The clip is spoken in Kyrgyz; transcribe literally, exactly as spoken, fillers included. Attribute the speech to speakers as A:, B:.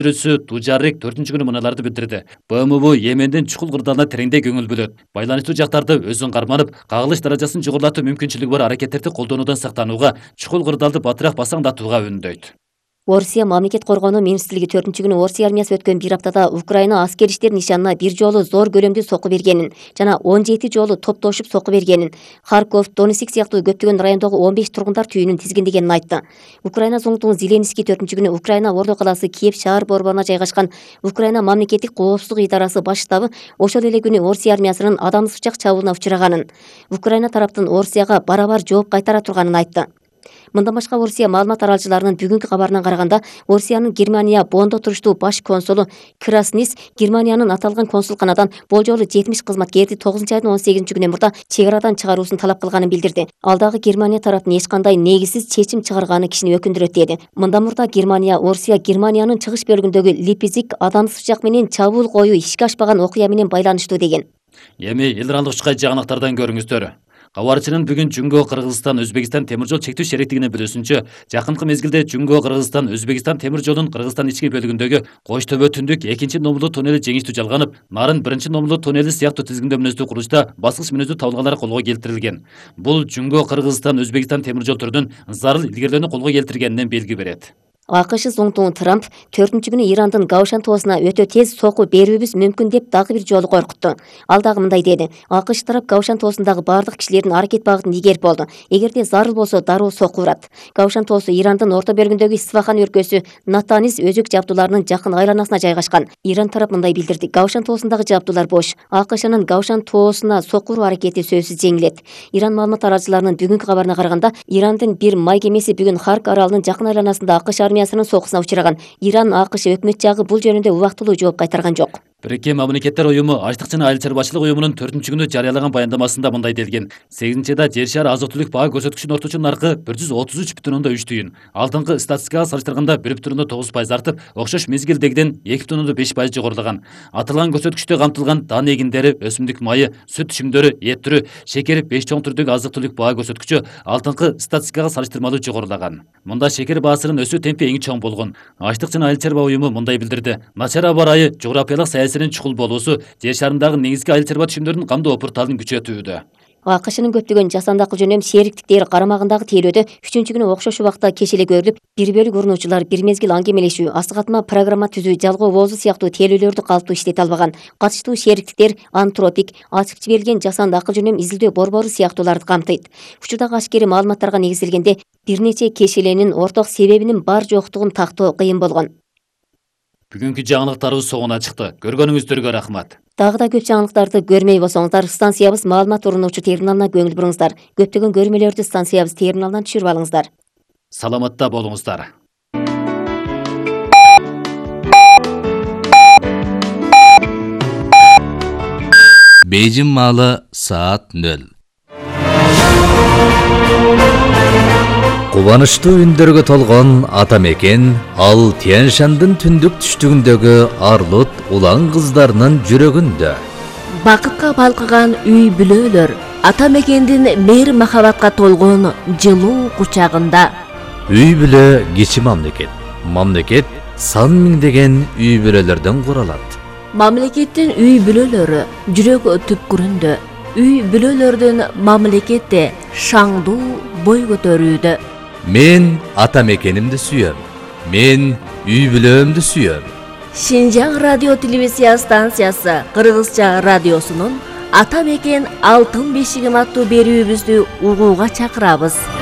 A: Бирөөсү Тужарик төртүнчү күнү мыналарды билдирди. БМВ Йемендин чукул кырдаалына тереңдей көңүл бөлөт. Байланыштуу жактарды өзүн карманып, кагылыш даражасын жогорулатуу мүмкүнчүлүгү бар аракеттерди колдонуудан сактанууга, чукул кырдаалды батыраак басаңдатууга үндөйт.
B: Орусия мамлекет коргонуу министрлиги төртүнчү күнү Орусия армиясы өткөн бир аптада Украина аскер иштер нишанына бир жолу зор көлөмдүү сокку бергенин жана он жети жолу топтошуп сокку бергенин, Харков, Донецк сыяктуу көптөгөн райондогу он беш тургундар түйүнүн тизгиндегенин айтты. Украина зоңтугу Зеленский төртүнчү күнү Украина ордо калаасы Киев шаар борборуна жайгашкан Украина мамлекеттик коопсуздук идарасы баш штабы ошол эле күнү Орусия армиясынын адамдык сучак чабуулуна учураганын, Украина тараптын Орусияга барабар жооп кайтара турганын айтты. Мындан башка Орусия маалымат аралчыларынын бүгүнкү кабарына караганда, Орусиянын Германия Бонндо туруштуу баш консулу Краснис Германиянын аталган консулканадан болжолу жетимиш кызматкерди тогузунчу айдын он сегизинчи күнү мурда чек арадан чыгаруусун талап кылганын билдирди. Ал дагы Германия тараптын эч кандай негизсиз чечим чыгарганы кишини өкүндүрөт деди. Мындан мурда Германия Орусия Германиянын чыгыш бөлүгүндөгү Липезик адамдык сучак менен чабуул коюу ишке ашпаган окуя менен байланыштуу деген.
A: Эми эл аралык учкай жагынактардан көрүңүздөр. Кабарчынын бүгүн Жүнгө Кыргызстан Өзбекстан темир жол чектүү шериктигинин билүүсүнчө, жакынкы мезгилде Жүнгө Кыргызстан Өзбекстан темир жолунун Кыргызстан ички бөлүгүндөгү Кош төбө түндүк экинчи номерлуу туннели жеңиштүү жалганып, Нарын биринчи номерлуу туннели сыяктуу тизгиндөө курулушта баскыч мүнөздүү табылгалар колго келтирилген. Бул Жүнгө Кыргызстан Өзбекстан темир жол түрүнүн зарыл илгерлөөнү колго келтиргенинен белги берет.
B: АКШ зоңтугу Трамп төртүнчү күнү Ирандын Гаушан тоосуна өтө тез сокку берүүбүз мүмкүн деп дагы бир жолу коркутту. Ал дагы мындай деди: АКШ тарап Гаушан тоосундагы бардык кишилердин аракет багытын игерип болду. Эгерде зарыл болсо дароо сокку урат. Гаушан тоосу Ирандын орто бөлүгүндөгү Исфахан өлкөсү Натанис өзөк жабдууларынын жакын айланасына жайгашкан. Иран тарап мындай билдирди: Гаушан тоосундагы жабдуулар бош. АКШнын Гаушан тоосуна сокку уруу аракети сөзсүз жеңилет. Иран маалымат аралчыларынын бүгүнкү кабарына караганда, Ирандын бир май кемеси бүгүн Харк аралынын жакын айланасында АКШ армиясынын сокусуна учураган. Иран АКШ өкмөт жагы бул жөнүндө убактылуу жооп кайтарган жок.
A: Бириккен Мамлекеттер уюму Ачлык жана айыл чарбачылык уюмунун төртүнчү күнү жарыялаган баяндамасында мындай делген: сегизинчи айда жер шаар азык-түлүк баа көрсөткүчүнүн орточо наркы бир жүз отуз үч бүтүн ондон үч түйүн, алдыңкы статистикага салыштырганда бир бүтүн ондон тогуз пайыз артып, окшош мезгилдегиден эки бүтүн ондон беш пайыз жогорулаган. Аталган көрсөткүчтө камтылган дан эгиндери, өсүмдүк майы, сүт түшүмдөрү, эт түрү, шекер, беш чоң түрдөгү азык-түлүк баа көрсөткүчү алдыңкы статистикага салыштырмалуу жогорулаган. Мында шекер баасынын өсүү темпи эң чоң болгон. Ачлык жана айыл чарба уюму мындай билдирди: начар аба ырайы, жографиялык саясинин чукул болуусу жер шаарындагы негизги айыл чарба түшүмдөрүнүн камдоо опурталын күчөтүүдө. АКШнын көптөгөн жасандак жөнөм шериктиктер карамагындагы тейлөөдө үчүнчү күнү окшош убакта кешеле көрүлүп, бир бөлүк урунуучулар бир мезгил аңгемелешүү, астык программа түзүү, жалгоо боозу сыяктуу тейлөөлөрдү калыптуу иштете албаган. Катыштуу шериктиктер антропик, ачык жиберилген жасандак жөнөм изилдөө борбору сыяктууларды камтыйт. Учурдагы ашкери маалыматтарга негизделгенде бир нече кешеленин орток себебинин бар жоктугун тактоо кыйын болгон. Бүгүнкү жаңылыктарыбыз соңуна чыкты. Көргөнүңүздөргө рахмат.
B: Дагы да көп жаңылыктарды көрмөй болсоңуздар, станциябыз маалымат урунуучу терминалына көңүл буруңуздар. Көптөгөн көрмөлөрдү станциябыз терминалынан түшүрүп алыңыздар.
A: Саламатта болуңуздар.
C: Бейжин маалы саат нөл. Кубанычтуу үндөргө толгон ата мекен ал Тянь-Шандын түндүк түштүгүндөгү арлут улан кыздарынын жүрөгүндө.
D: Бакытка балкыган үй бүлөлөр ата мекендин мейир махабатка толгон жылуу кучагында.
C: Үй бүлө кичи мамлекет. Мамлекет сан миңдеген үй бүлөлөрдөн куралат.
D: Мамлекеттин үй бүлөлөрү жүрөк түпкүрүндө. Үй бүлөлөрдүн мамлекетте шаңдуу бой көтөрүүдө.
C: Мен ата мекенимди сүйөм. Мен үй бүлөмдү сүйөм.
D: Шинжаң радио телевизия станциясы Кыргызча радиосунун Ата мекен алтын бешигим аттуу берүүбүздү угууга чакырабыз.